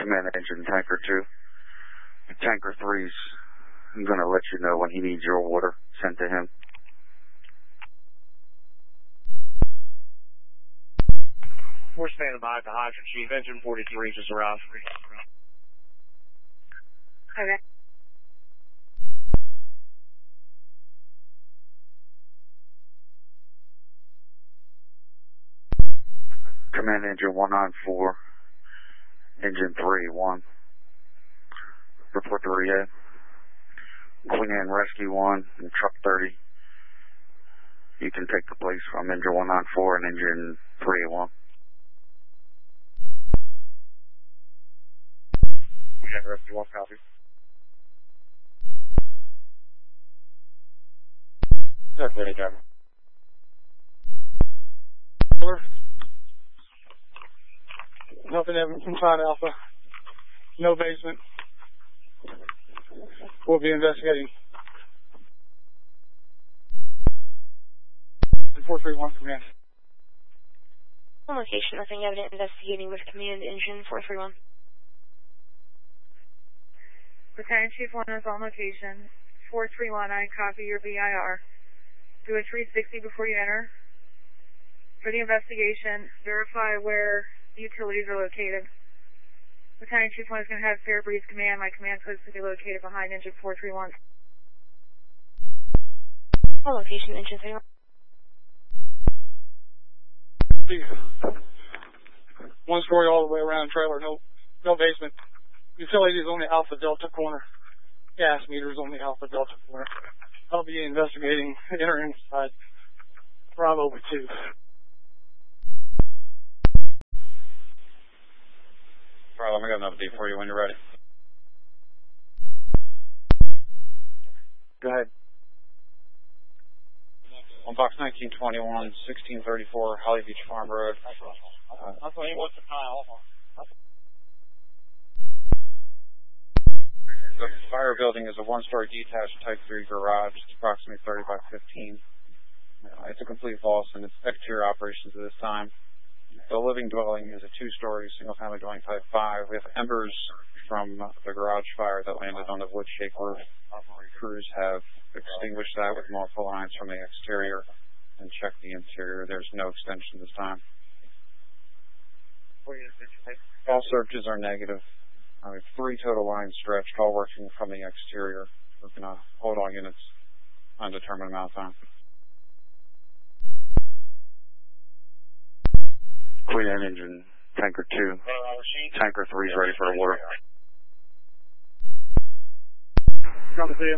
Command Engine Tanker 2. Tanker 3's going to let you know when he needs your water sent to him. We're standing by at the hydrant, Chief. Engine 43 just arrived. Okay. Command Engine 194, Engine 3-1. Report to relay. Queen Anne Rescue 1 and Truck 30. You can take the place from Engine 194 and Engine 3-1. We have Rescue 1, copy. Truck 30, driver. Over. Nothing evidence inside Alpha. No basement. We'll be investigating. 431 command. On location, nothing evident, investigating with Command Engine 431. Battalion Chief 1 is on location. 431, I copy your VIR. Do a 360 before you enter. For the investigation, verify where the utilities are located. Battalion Chief 1 is going to have Fair Breeze Command. My command post to be located behind Engine 431. On location, Engine 331. One story all the way around trailer, no basement. Utilities on the Alpha Delta corner. Gas meters on the Alpha Delta corner. I'll be investigating entering inside Bravo 2. Alright, let me get an update for you when you're ready. Go ahead. On box 1921, 1634, Holly Beach Farm Road. What's the time? The fire building is a one-story detached Type 3 garage. It's approximately 30 by 15. It's a complete loss in its exterior operations at this time. The living dwelling is a two-story single-family dwelling Type 5. We have embers from the garage fire that landed on the wood-shake roof. Crews have extinguished that with multiple lines from the exterior and checked the interior. There's no extension this time. All searches are negative. We have 3 total lines stretched, all working from the exterior. We're going to hold all units undetermined amount of time. Queen Anne Engine Tanker 2. Tanker 3 is ready for water. Copy to you.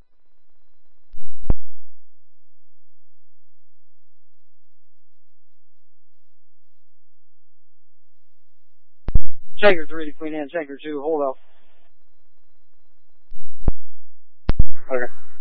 Tanker 3 to Queen Anne, Tanker 2, hold up. Okay.